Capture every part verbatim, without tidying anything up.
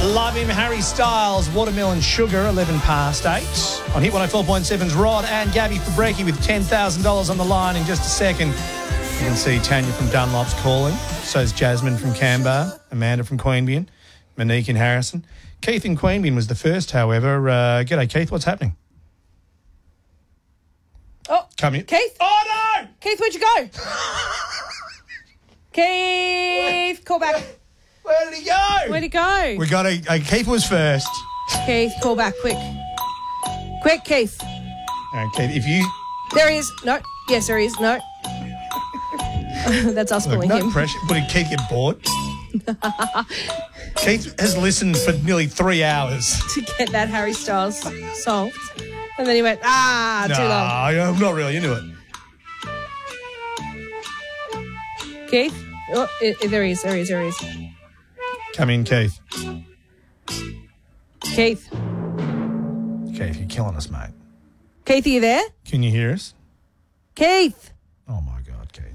Love him, Harry Styles, Watermelon Sugar, eleven past eight. On Hit one oh four point seven's Rod and Gabby Fabricki with ten thousand dollars on the line in just a second. You can see Tanya from Dunlop's calling. So's Jasmine from Canberra, Amanda from Queanbeyan, Monique in Harrison. Keith in Queanbeyan was the first, however. Uh, g'day, Keith. What's happening? Oh, Come here. Keith? Oh, no! Keith, where'd you go? Keith, call back. Where did he go? Where'd he go? We got a, a Keith was first. Keith, call back, quick. Quick, Keith. Okay, if you... There he is. No. Yes, there he is. No. That's us Look, calling no him. pressure. But did Keith get bored? Keith has listened for nearly three hours. To get that Harry Styles solved. And then he went, ah, No, too long. I'm not really into it. Keith? Oh, i- i- there he is, there he is, there he is. Come in, Keith. Keith. Keith, you're killing us, mate. Keith, are you there? Can you hear us? Keith. Oh, my God, Keith.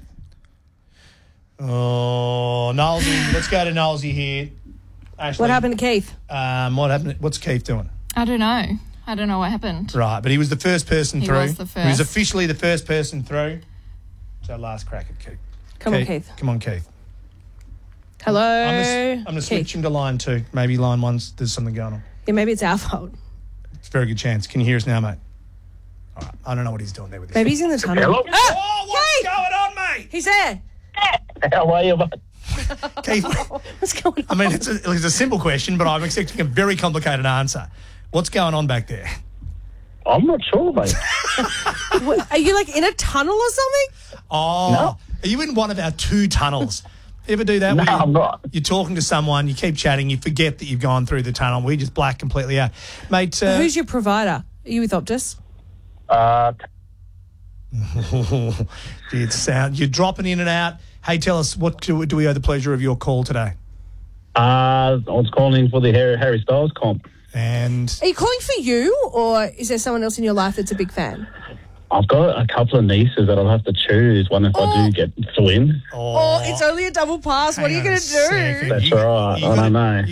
Oh, Nolsey. Let's go to Nolsey here. Ashley, What happened to Keith? Um, what happened? What's Keith doing? I don't know. I don't know what happened. Right, but he was the first person He through. was the He was first. officially the first person through. It's our last crack at Keith. Come on, Keith. Come on, Keith. Hello. I'm going to switch Keith. him to line two. Maybe line one's, there's something going on. Yeah, maybe it's our fault. It's a very good chance. Can you hear us now, mate? All right. I don't know what he's doing there with this. Maybe he's in the tunnel. Hello? Ah, Oh, what's Keith! going on, mate? He's there. How are you, mate? Keith, What's going I on? mean, it's a, it's a simple question, but I'm expecting a very complicated answer. What's going on back there? I'm not sure, mate. What, are you like in a tunnel or something? Oh, No. Are you in one of our two tunnels? You ever do that? No, Where you- I'm not. You're talking to someone, you keep chatting, you forget that you've gone through the tunnel. We just black completely out. Mate, uh, Who's your provider? Are you with Optus? Uh, it sound, you're dropping in and out. Hey, tell us, what do, do we owe the pleasure of your call today? uh, I was calling for the Harry, Harry Styles comp. And Are you calling for you, or is there someone else in your life that's a big fan? I've got a couple of nieces that I'll have to choose one if I Oh. do get to win. Oh, it's only a double pass. What are you hang on going a to do? second. That's You- right. you I gotta- don't know.